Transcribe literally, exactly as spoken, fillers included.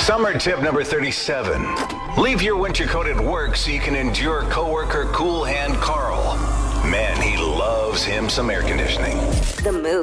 Summer tip number thirty-seven. Leave your winter coat at work so you can endure coworker Cool Hand Carl. Man, he loves him some air conditioning. The Move.